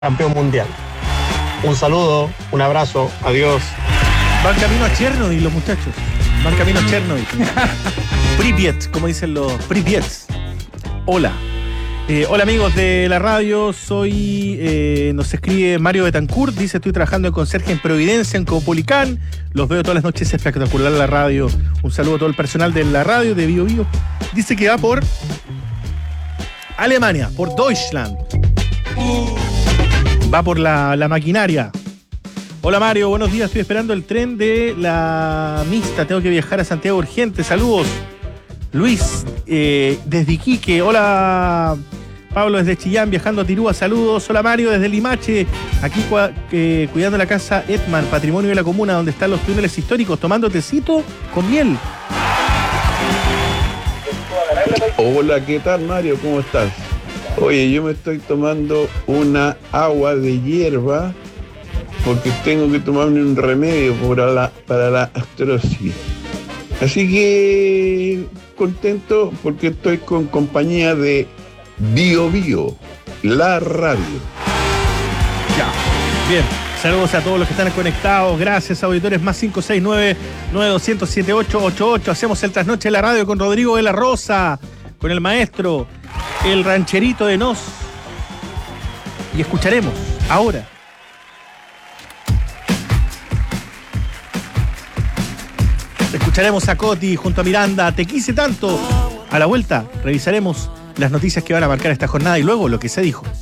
campeón mundial. Un saludo, un abrazo, adiós. Van camino a Chernobyl los muchachos. Van camino a Chernobyl. Pripyat, como dicen los Pripyats. Hola. Hola amigos de la radio, nos escribe Mario Betancourt, dice: estoy trabajando de conserje en Providencia, en Copolicán, los veo todas las noches, espectacular la radio. Un saludo a todo el personal de la radio, de Bio Bio. Dice que va por Alemania, por Deutschland. Va por la maquinaria. Hola Mario, buenos días, estoy esperando el tren de la mixta, tengo que viajar a Santiago urgente, saludos. Luis, desde Iquique, hola Pablo desde Chillán, viajando a Tirúa, saludos. Hola Mario desde Limache, aquí cuidando la casa Edman, patrimonio de la comuna, donde están los túneles históricos, tomando tecito con miel. Hola, ¿qué tal Mario? ¿Cómo estás? Oye, yo me estoy tomando una agua de hierba porque tengo que tomarme un remedio para la artrosis. Así que contento porque estoy con compañía de Bio Bio, la radio. Ya, bien. Saludos a todos los que están conectados. Gracias, auditores. Más 569-9207-888. Hacemos el trasnoche de la radio con Rodrigo de la Rosa, con el maestro, el rancherito de Nos. Y escucharemos ahora. Escucharemos a Coti junto a Miranda, Te quise tanto. A la vuelta revisaremos las noticias que van a marcar esta jornada y luego lo que se dijo.